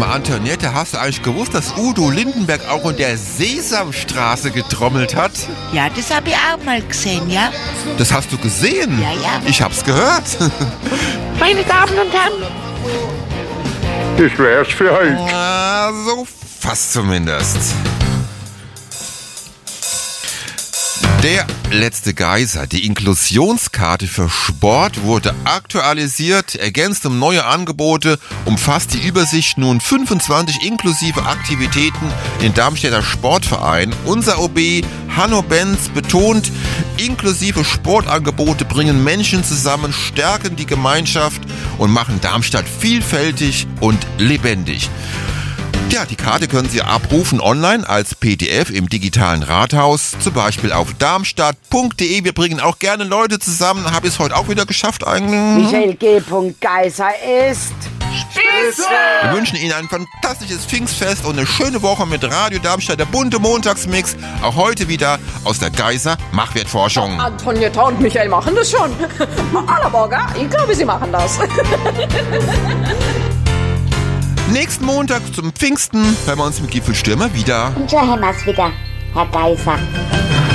mal, Antoinette, hast du eigentlich gewusst, dass Udo Lindenberg auch in der Sesamstraße getrommelt hat? Ja, das habe ich auch mal gesehen, ja. Das hast du gesehen? Ja, ja. Ich hab's gehört. Meine Damen und Herren, das wär's für heute. So fast zumindest. Der letzte Geiser, die Inklusionskarte für Sport, wurde aktualisiert, ergänzt um neue Angebote, umfasst die Übersicht nun 25 inklusive Aktivitäten in Darmstädter Sportverein. Unser OB Hanno Benz betont, inklusive Sportangebote bringen Menschen zusammen, stärken die Gemeinschaft und machen Darmstadt vielfältig und lebendig. Ja, die Karte können Sie abrufen online als PDF im digitalen Rathaus, zum Beispiel auf darmstadt.de. Wir bringen auch gerne Leute zusammen. Habe ich es heute auch wieder geschafft eigentlich? Michael G. Geiser ist Spitze! Wir wünschen Ihnen ein fantastisches Pfingstfest und eine schöne Woche mit Radio Darmstadt, der bunte Montagsmix. Auch heute wieder aus der Geiser Machwertforschung. Antonietta und Michael machen das schon. Allerborger, ich glaube, sie machen das. Nächsten Montag zum Pfingsten hören wir uns mit Gipfelstürmer wieder. Und so haben wir's wieder, Herr Geiser.